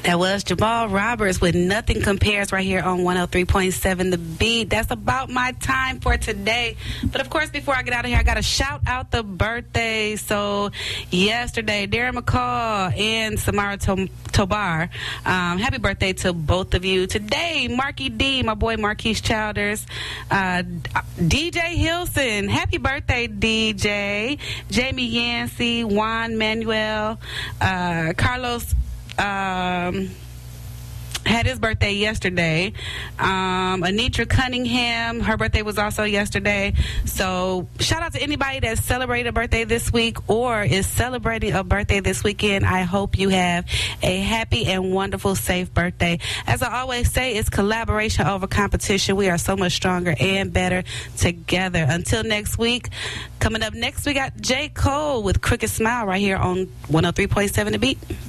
That was Jamal Roberts with Nothing Compares right here on 103.7 The Beat. That's about my time for today. But, of course, before I get out of here, I got to shout out the birthdays. So, yesterday, Darren McCall and Samara Tobar, happy birthday to both of you. Today, Marky D, my boy Marquise Childers, DJ Hilson, happy birthday, DJ. Jamie Yancey, Juan Manuel, Carlos had his birthday yesterday. Anitra Cunningham, her birthday was also yesterday. So shout out to anybody that celebrated a birthday this week or is celebrating a birthday this weekend. I hope you have a happy and wonderful, safe birthday. As I always say, it's collaboration over competition. We are so much stronger and better together. Until next week, coming up next, we got J. Cole with Crooked Smile right here on 103.7 The Beat.